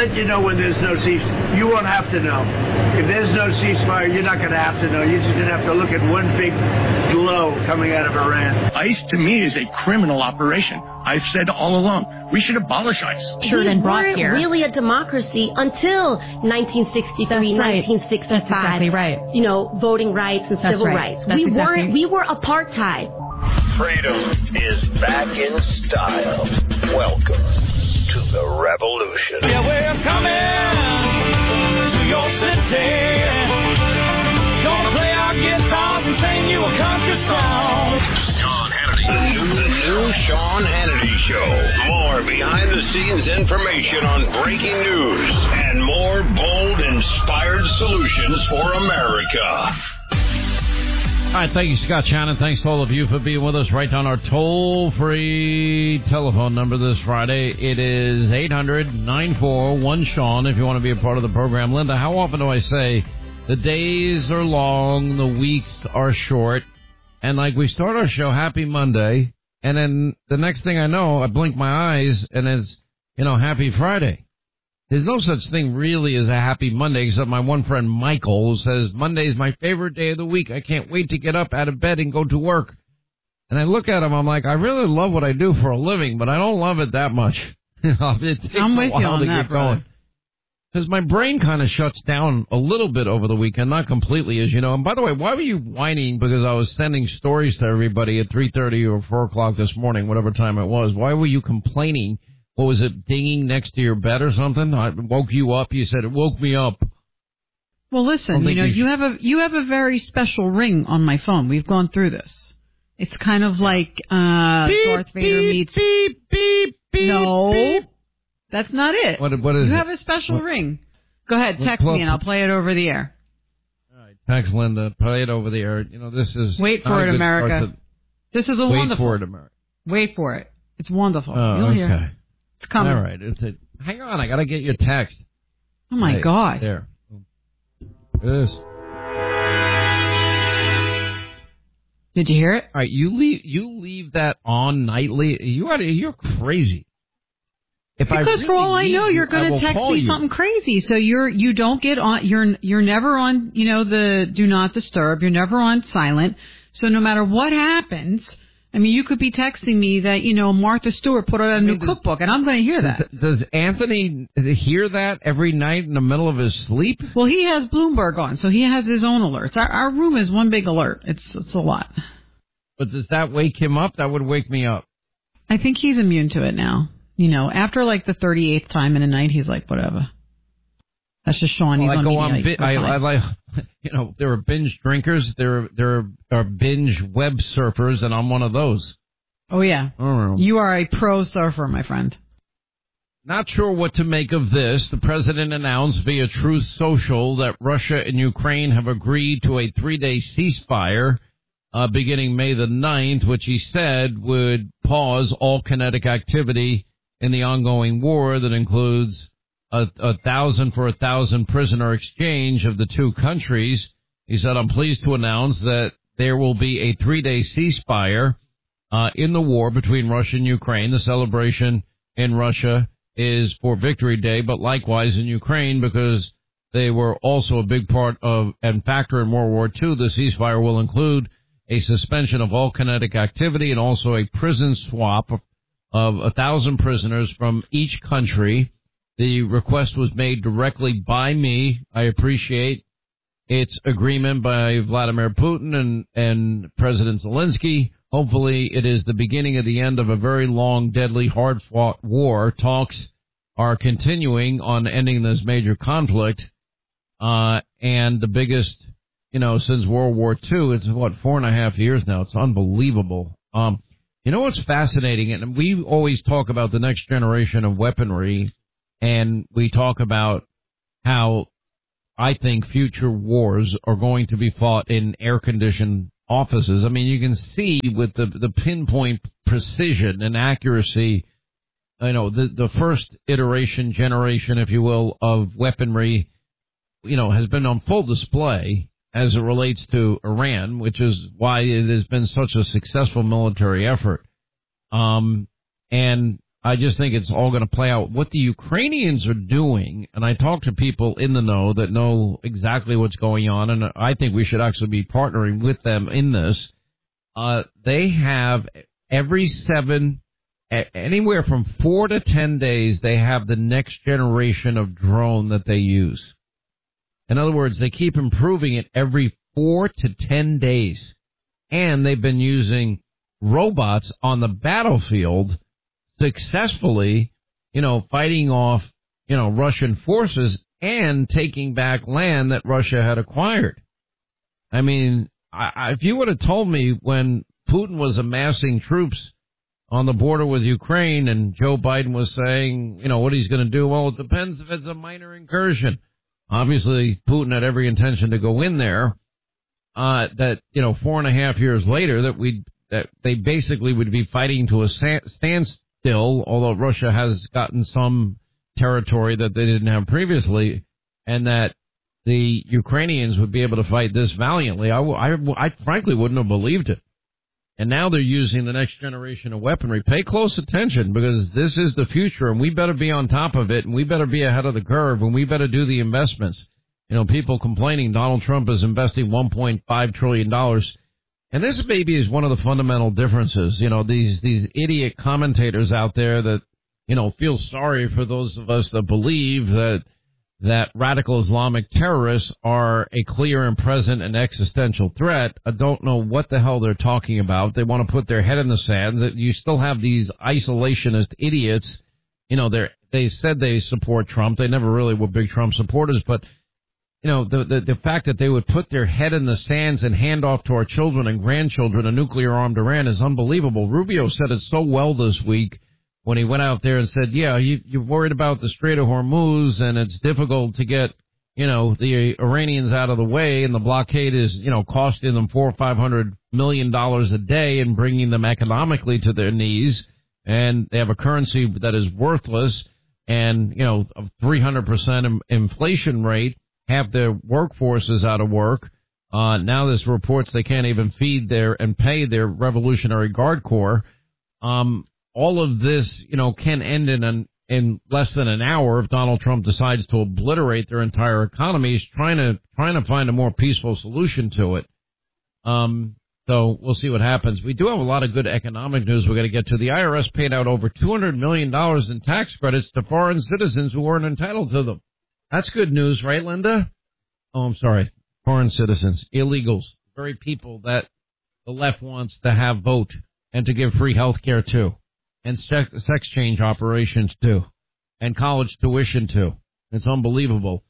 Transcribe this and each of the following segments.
let you know when there's no ceasefire. You won't have to know. If there's no ceasefire, you're not going to have to know. You're just going to have to look at one big glow coming out of Iran. ICE, to me, is a criminal operation. I've said all along, we should abolish ICE. We weren't really a democracy until 1963, That's 1965. That's exactly right. You know, voting rights and civil rights. We were apartheid. Freedom is back in style. Welcome to the revolution. Yeah, we're coming to your city. Gonna play our guitars and sing you a country song. Sean Hannity. The new Sean Hannity Show. More behind-the-scenes information on breaking news and more bold, inspired solutions for America. All right, thank you, Scott Shannon. Thanks to all of you for being with us. Right down our toll-free telephone number this Friday. It is 800-941-SEAN if you want to be a part of the program. Linda, how often do I say the days are long, the weeks are short, and like we start our show, happy Monday, and then the next thing I know, I blink my eyes, and it's, happy Friday. There's no such thing really as a happy Monday, except my one friend Michael, who says, Monday is my favorite day of the week. I can't wait to get up out of bed and go to work. And I look at him, I'm like, I really love what I do for a living, but I don't love it that much. It takes I'm with a while you on to that, get going. Because my brain kind of shuts down a little bit over the weekend, not completely, as you know. And by the way, why were you whining? Because I was sending stories to everybody at 3:30 or 4 o'clock this morning, whatever time it was. Why were you complaining? What was it, dinging next to your bed or something? I woke you up. You said it woke me up. Well, listen, you have a very special ring on my phone. We've gone through this. It's kind of like beep, Darth Vader meets. Beep, beep, beep, no, beep. That's not it. What is you it? have a special ring. Go ahead, text me and I'll play it over the air. All right, text Linda, play it over the air. This is wait for it, America. This is wonderful. Wait for it, America. Wait for it. It's wonderful. Oh, You'll hear. Okay. It's coming. All right. Hang on. I got to get your text. Oh, my God. There. This. Did you hear it? All right. You leave that on nightly. You're crazy. Because for all I know, you're going to text me something crazy. So you don't get on. You're never on. The do not disturb. You're never on silent. So no matter what happens. I mean, you could be texting me that, Martha Stewart put out a new cookbook, and I'm going to hear that. Does Anthony hear that every night in the middle of his sleep? Well, he has Bloomberg on, so he has his own alerts. Our room is one big alert. It's a lot. But does that wake him up? That would wake me up. I think he's immune to it now. After like the 38th time in a night, he's like, whatever. That's just Sean. He's on media. I like, there are binge drinkers, there are binge web surfers, and I'm one of those. Oh, yeah. Oh. You are a pro surfer, my friend. Not sure what to make of this. The president announced via Truth Social that Russia and Ukraine have agreed to a 3-day ceasefire beginning May the 9th, which he said would pause all kinetic activity in the ongoing war that includes a 1,000 for 1,000 prisoner exchange of the two countries. He said, I'm pleased to announce that there will be a 3-day ceasefire in the war between Russia and Ukraine. The celebration in Russia is for Victory Day, but likewise in Ukraine, because they were also a big part of and factor in World War II. The ceasefire will include a suspension of all kinetic activity and also a prison swap of 1,000 prisoners from each country. The request was made directly by me. I appreciate its agreement by Vladimir Putin and President Zelensky. Hopefully it is the beginning of the end of a very long, deadly, hard-fought war. Talks are continuing on ending this major conflict, and the biggest, since World War II. It's, 4.5 years now. It's unbelievable. What's fascinating, and we always talk about the next generation of weaponry, and we talk about how I think future wars are going to be fought in air-conditioned offices. I mean, you can see with the pinpoint precision and accuracy, the first generation, if you will, of weaponry, has been on full display as it relates to Iran, which is why it has been such a successful military effort. And I just think it's all going to play out. What the Ukrainians are doing, and I talk to people in the know that know exactly what's going on, and I think we should actually be partnering with them in this. They have anywhere from 4 to 10 days, they have the next generation of drone that they use. In other words, they keep improving it every 4 to 10 days. And they've been using robots on the battlefield successfully, fighting off, Russian forces and taking back land that Russia had acquired. I mean, if you would have told me when Putin was amassing troops on the border with Ukraine and Joe Biden was saying, what he's going to do, well, it depends if it's a minor incursion. Obviously, Putin had every intention to go in there. 4.5 years later, that they basically would be fighting to a standstill, although Russia has gotten some territory that they didn't have previously, and that the Ukrainians would be able to fight this valiantly. I frankly wouldn't have believed it. And now they're using the next generation of weaponry. Pay close attention, because this is the future, and we better be on top of it, and we better be ahead of the curve, and we better do the investments. People complaining Donald Trump is investing $1.5 trillion. And this maybe is one of the fundamental differences. These idiot commentators out there that, feel sorry for those of us that believe that radical Islamic terrorists are a clear and present and existential threat. I don't know what the hell they're talking about. They want to put their head in the sand. That you still have these isolationist idiots. They said they support Trump. They never really were big Trump supporters, but the fact that they would put their head in the sands and hand off to our children and grandchildren a nuclear-armed Iran is unbelievable. Rubio said it so well this week when he went out there and said, you're worried about the Strait of Hormuz, and it's difficult to get, the Iranians out of the way, and the blockade is, costing them $400 or $500 million a day and bringing them economically to their knees, and they have a currency that is worthless, and, a 300% inflation rate. Half their workforce is out of work. Now this reports they can't even feed and pay their Revolutionary Guard Corps. All of this, can end in less than an hour if Donald Trump decides to obliterate their entire economy. He's trying to find a more peaceful solution to it. So we'll see what happens. We do have a lot of good economic news we're going to get to. The IRS paid out over $200 million in tax credits to foreign citizens who weren't entitled to them. That's good news, right, Linda? Oh, I'm sorry. Foreign citizens, illegals, very people that the left wants to have vote and to give free health care to, and sex change operations to, and college tuition to. It's unbelievable.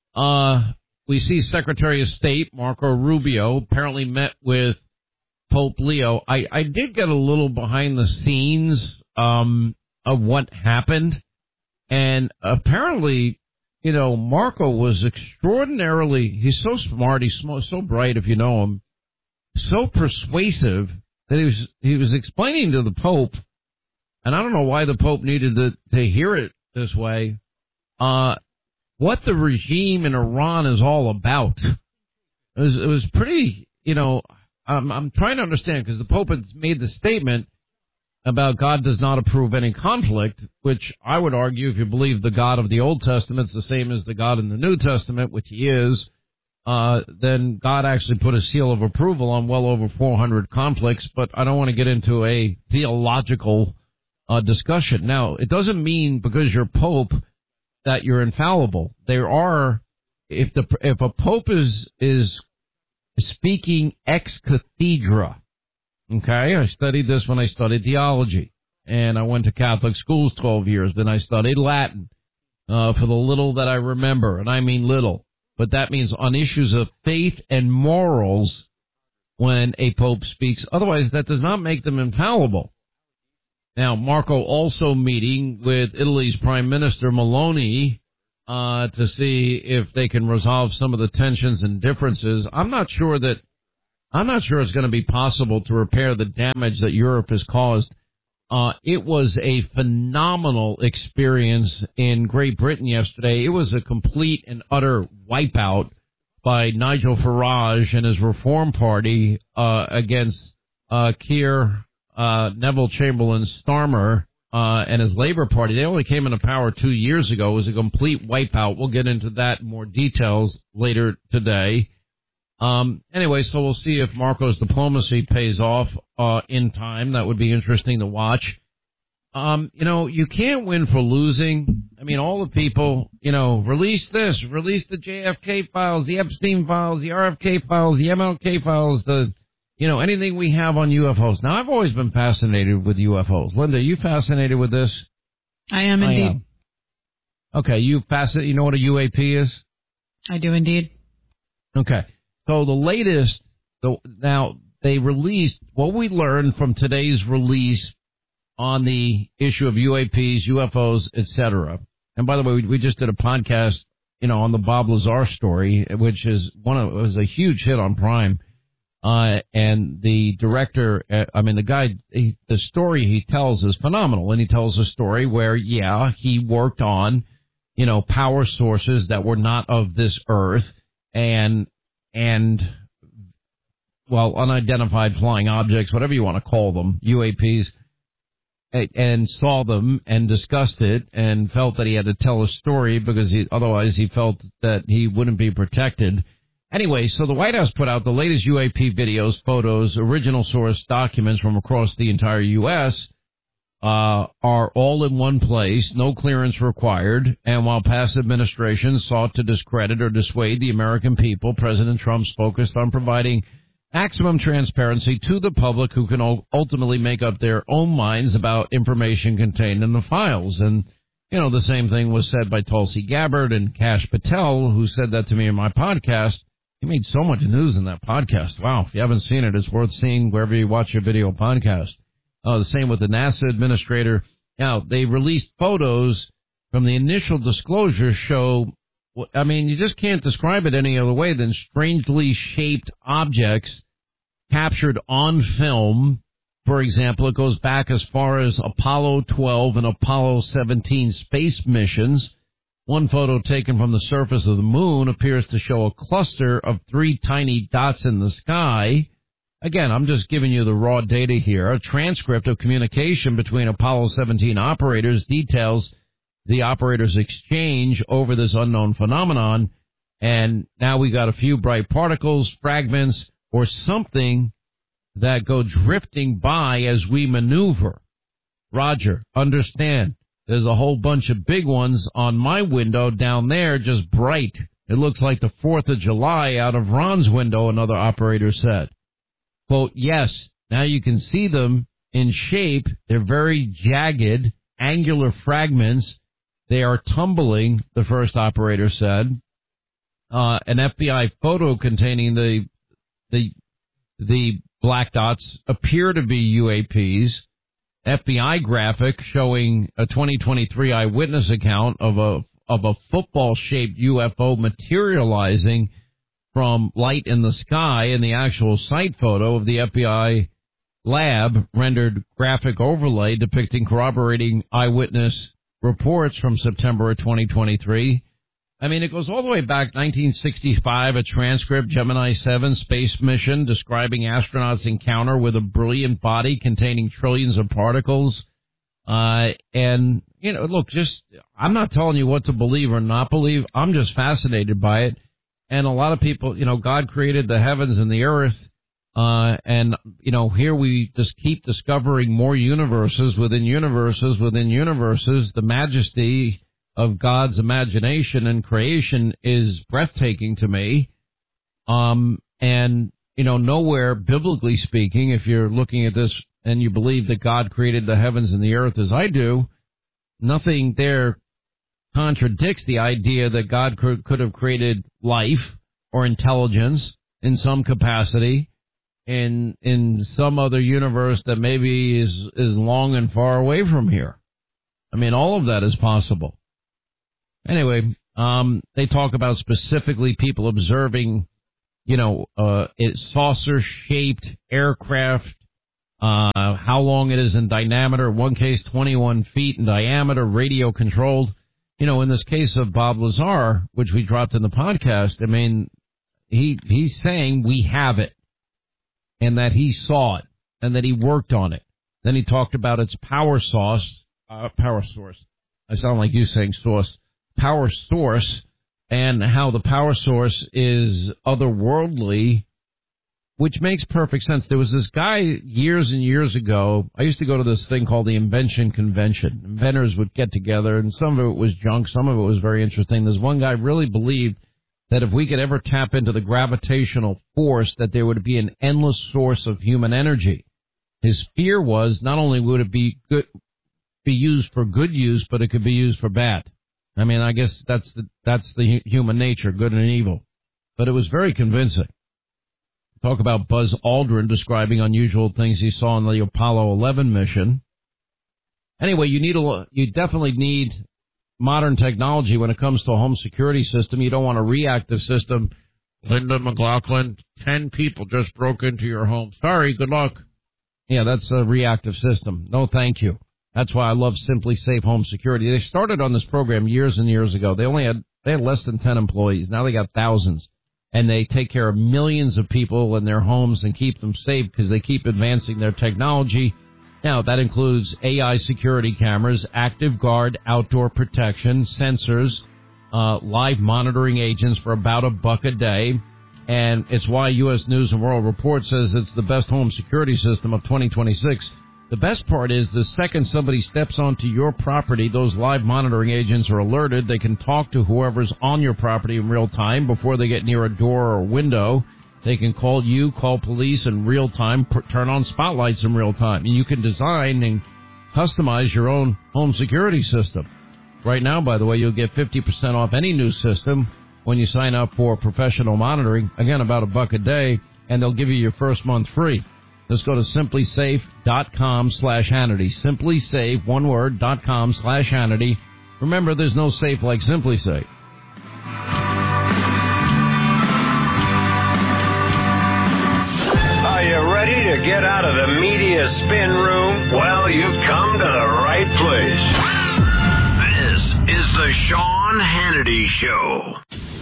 We see Secretary of State Marco Rubio apparently met with Pope Leo. I did get a little behind the scenes of what happened, and apparently, Marco was he's so smart, he's so bright if you know him, so persuasive that he was explaining to the Pope, and I don't know why the Pope needed to hear it this way, what the regime in Iran is all about. It was pretty, I'm trying to understand, because the Pope has made the statement about God does not approve any conflict, which I would argue, if you believe the God of the Old Testament is the same as the God in the New Testament, which he is, then God actually put a seal of approval on well over 400 conflicts, but I don't want to get into a theological discussion. Now, it doesn't mean because you're Pope that you're infallible. There are, if a Pope is speaking ex cathedra, okay, I studied this when I studied theology, and I went to Catholic schools 12 years. Then I studied Latin for the little that I remember, and I mean little. But that means on issues of faith and morals when a pope speaks. Otherwise, that does not make them infallible. Now, Marco also meeting with Italy's Prime Minister Meloni to see if they can resolve some of the tensions and differences. I'm not sure it's going to be possible to repair the damage that Europe has caused. It was a phenomenal experience in Great Britain yesterday. It was a complete and utter wipeout by Nigel Farage and his Reform Party against Keir Neville Chamberlain Starmer and his Labor Party, they only came into power 2 years ago. It was a complete wipeout. We'll get into that in more details later today. Anyway, so we'll see if Marco's diplomacy pays off in time. That would be interesting to watch. You can't win for losing. I mean, all the people, release this, release the JFK files, the Epstein files, the RFK files, the MLK files, anything we have on UFOs. Now, I've always been fascinated with UFOs. Linda, are you fascinated with this? I am indeed. Okay, you know what a UAP is? I do indeed. Okay. So the latest, now they released what we learned from today's release on the issue of UAPs, UFOs, etc. And by the way, we just did a podcast, on the Bob Lazar story, which is was a huge hit on Prime. And the director, the guy, the story he tells is phenomenal. And he tells a story where, he worked on, power sources that were not of this earth and unidentified flying objects, whatever you want to call them, UAPs, and saw them and discussed it and felt that he had to tell a story because otherwise he felt that he wouldn't be protected. Anyway, so the White House put out the latest UAP videos, photos, original source documents from across the entire U.S., are all in one place, no clearance required, and while past administrations sought to discredit or dissuade the American people, President Trump's focused on providing maximum transparency to the public who can ultimately make up their own minds about information contained in the files. And, the same thing was said by Tulsi Gabbard and Kash Patel, who said that to me in my podcast. He made so much news in that podcast. Wow, if you haven't seen it, it's worth seeing wherever you watch your video podcast. The same with the NASA administrator. Now, they released photos from the initial disclosure show, you just can't describe it any other way than strangely shaped objects captured on film. For example, it goes back as far as Apollo 12 and Apollo 17 space missions. One photo taken from the surface of the moon appears to show a cluster of 3 tiny dots in the sky. Again, I'm just giving you the raw data here. A transcript of communication between Apollo 17 operators details the operators' exchange over this unknown phenomenon. And now we got a few bright particles, fragments, or something that go drifting by as we maneuver. Roger, understand. There's a whole bunch of big ones on my window down there, just bright. It looks like the 4th of July out of Ron's window, another operator said. Quote, yes, now you can see them in shape. They're very jagged, angular fragments. They are tumbling, the first operator said. An FBI photo containing the black dots appear to be UAPs. FBI graphic showing a 2023 eyewitness account of a football-shaped UFO materializing from light in the sky, and the actual site photo of the FBI lab rendered graphic overlay depicting corroborating eyewitness reports from September of 2023. It goes all the way back 1965, a transcript, Gemini 7 space mission describing astronauts' encounter with a brilliant body containing trillions of particles. I'm not telling you what to believe or not believe. I'm just fascinated by it. And a lot of people, God created the heavens and the earth. Here we just keep discovering more universes within universes within universes. The majesty of God's imagination and creation is breathtaking to me. Nowhere, biblically speaking, if you're looking at this and you believe that God created the heavens and the earth as I do, nothing there contradicts the idea that God could have created life or intelligence in some capacity in some other universe that maybe is long and far away from here. All of that is possible. Anyway, they talk about specifically people observing, saucer-shaped aircraft, how long it is in diameter, one case 21 feet in diameter, radio-controlled. In this case of Bob Lazar, which we dropped in the podcast, he's saying we have it and that he saw it and that he worked on it. Then he talked about its power source, Power Source. I sound like you saying source. Power Source, and how the power source is otherworldly, which makes perfect sense. There was this guy years and years ago. I used to go to this thing called the Invention Convention. Inventors would get together, and some of it was junk. Some of it was very interesting. There's one guy really believed that if we could ever tap into the gravitational force, that there would be an endless source of human energy. His fear was not only would it be used for good use, but it could be used for bad. I mean, I guess that's the human nature, good and evil. But it was very convincing. Talk about Buzz Aldrin describing unusual things he saw on the Apollo 11 mission. Anyway, you definitely need modern technology when it comes to a home security system. You don't want a reactive system. Linda McLaughlin, 10 people just broke into your home. Sorry, good luck. Yeah, that's a reactive system. No, thank you. That's why I love Simply Safe Home Security. They started on this program years and years ago. They had less than 10 employees. Now they got thousands. And they take care of millions of people in their homes and keep them safe because they keep advancing their technology. Now, that includes AI security cameras, active guard, outdoor protection, sensors, live monitoring agents for about $1 a day. And it's why U.S. News and World Report says it's the best home security system of 2026. The best part is the second somebody steps onto your property, those live monitoring agents are alerted. They can talk to whoever's on your property in real time before they get near a door or window. They can call you, call police in real time, turn on spotlights in real time. And you can design and customize your own home security system. Right now, by the way, you'll get 50% off any new system when you sign up for professional monitoring. Again, about $1 a day, and they'll give you your first month free. Just go to simplysafe.com/Hannity. Simplysafe, one word, .com/Hannity. Remember, there's no safe like Simply Safe. Are you ready to get out of the media spin room? Well, you've come to the right place. This is the Sean Hannity Show.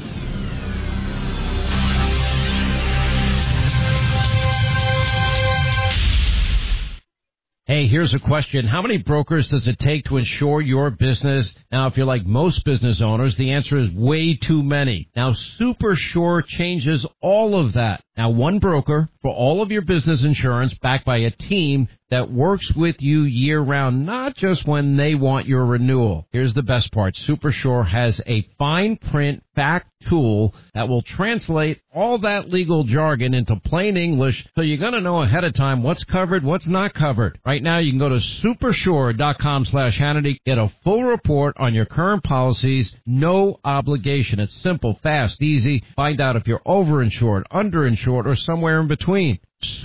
Hey, here's a question. How many brokers does it take to insure your business? Now, if you're like most business owners, the answer is way too many. Now, SuperSure changes all of that. Now, one broker for all of your business insurance backed by a team that works with you year-round, not just when they want your renewal. Here's the best part. SuperSure has a fine print fact tool that will translate all that legal jargon into plain English, so you're going to know ahead of time what's covered, what's not covered. Right now, you can go to supersure.com/Hannity, get a full report on your current policies, no obligation. It's simple, fast, easy. Find out if you're overinsured, underinsured, or somewhere in between.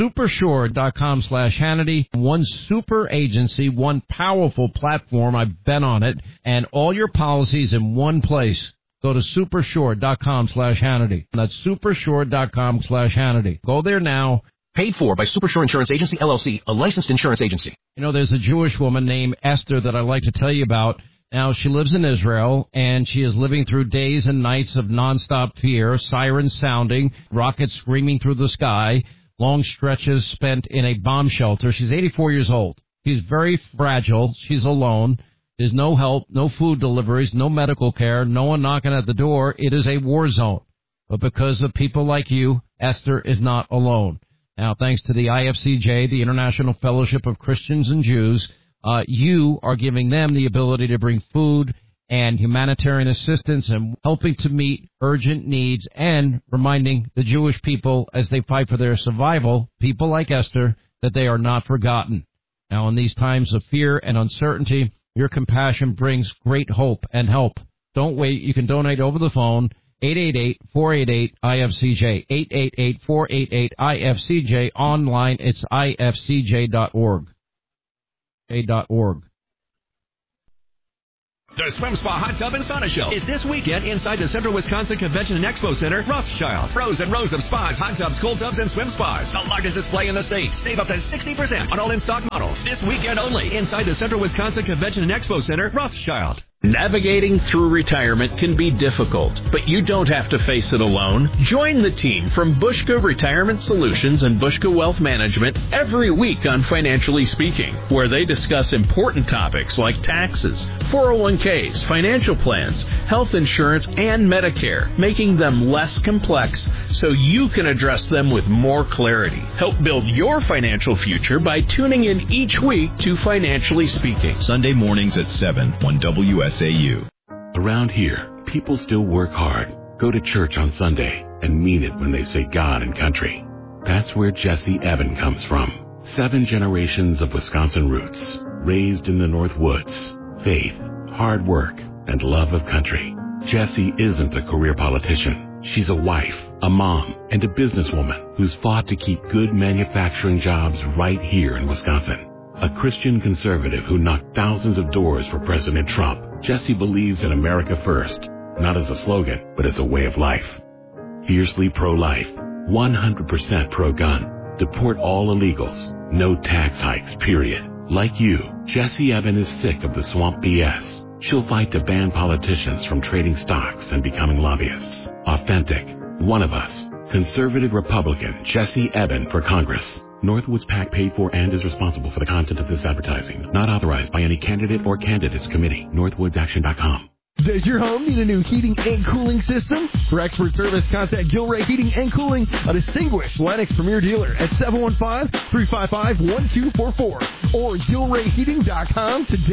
Supersure.com/Hannity. One super agency, one powerful platform. I've been on it, and all your policies in one place. Go to supersure.com/Hannity. That's supersure.com/Hannity. Go there now. Paid for by Supersure Insurance Agency, LLC, a licensed insurance agency. You know, there's a Jewish woman named Esther that I'd like to tell you about. Now, she lives in Israel, and she is living through days and nights of nonstop fear, sirens sounding, rockets screaming through the sky, long stretches spent in a bomb shelter. She's 84 years old. She's very fragile. She's alone. There's no help, no food deliveries, no medical care, no one knocking at the door. It is a war zone. But because of people like you, Esther is not alone. Now, thanks to the IFCJ, the International Fellowship of Christians and Jews, you are giving them the ability to bring food and humanitarian assistance and helping to meet urgent needs and reminding the Jewish people as they fight for their survival, people like Esther, that they are not forgotten. Now, in these times of fear and uncertainty, your compassion brings great hope and help. Don't wait. You can donate over the phone, 888-488-IFCJ, 888-488-IFCJ. Online, it's ifcj.org. .org. The Swim Spa Hot Tub and Sauna Show is this weekend inside the Central Wisconsin Convention and Expo Center, Rothschild. Rows and rows of spas, hot tubs, cool tubs, and swim spas. The largest display in the state. Save up to 60% on all in-stock models. This weekend only inside the Central Wisconsin Convention and Expo Center, Rothschild. Navigating through retirement can be difficult, but you don't have to face it alone. Join the team from Bushka Retirement Solutions and Bushka Wealth Management every week on Financially Speaking, where they discuss important topics like taxes, 401ks, financial plans, health insurance, and Medicare, making them less complex so you can address them with more clarity. Help build your financial future by tuning in each week to Financially Speaking. Sunday mornings at 7 on WSAU. Around here, people still work hard, go to church on Sunday, and mean it when they say God and country. That's where Jesse Evan comes from. 7 generations of Wisconsin roots, raised in the North Woods, faith, hard work, and love of country. Jessie isn't a career politician. She's a wife, a mom, and a businesswoman who's fought to keep good manufacturing jobs right here in Wisconsin. A Christian conservative who knocked thousands of doors for President Trump, Jessie believes in America first, not as a slogan, but as a way of life. Fiercely pro-life, 100% pro-gun, deport all illegals, no tax hikes, period. Like you, Jessie Evan is sick of the swamp BS. She'll fight to ban politicians from trading stocks and becoming lobbyists. Authentic, one of us. Conservative Republican Jessie Evan for Congress. Northwoods PAC paid for and is responsible for the content of this advertising. Not authorized by any candidate or candidates committee. NorthwoodsAction.com. Does your home need a new heating and cooling system? For expert service, contact Gilray Heating and Cooling, a distinguished Lennox Premier dealer at 715-355-1244 or GilrayHeating.com today.